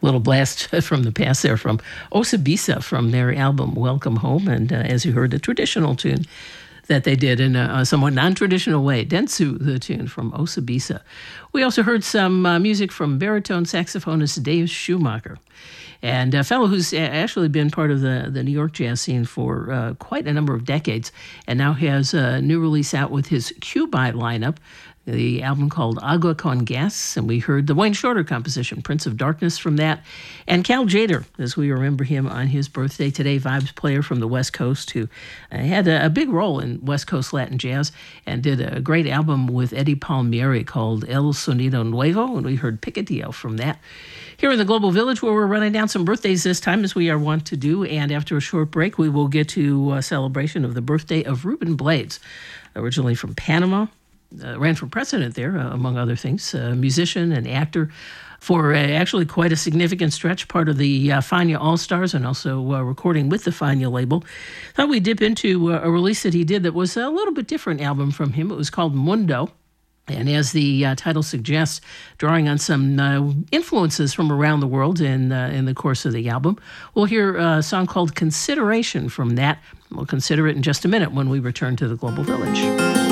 Little blast from the past there from Osibisa from their album Welcome Home. And as you heard, a traditional tune that they did in a somewhat non-traditional way, Dentsu, the tune from Osibisa. We also heard some music from baritone saxophonist Dave Schumacher, and a fellow who's actually been part of the New York jazz scene for quite a number of decades, and now has a new release out with his Cubi lineup, the album called Agua con Gas, and we heard the Wayne Shorter composition, Prince of Darkness, from that. And Cal Tjader, as we remember him on his birthday today, vibes player from the West Coast, who had a big role in West Coast Latin jazz and did a great album with Eddie Palmieri called El Sonido Nuevo, and we heard Picadillo from that. Here in the Global Village, where we're running down some birthdays this time, as we are wont to do, and after a short break, we will get to a celebration of the birthday of Ruben Blades, originally from Panama. Ran for president there, among other things, musician and actor for actually quite a significant stretch, part of the Fania All-Stars and also recording with the Fania label. Thought we'd dip into a release that he did that was a little bit different album from him. It was called Mundo. And as the title suggests, drawing on some influences from around the world in the course of the album. We'll hear a song called Consideration from that. We'll consider it in just a minute when we return to the Global Village.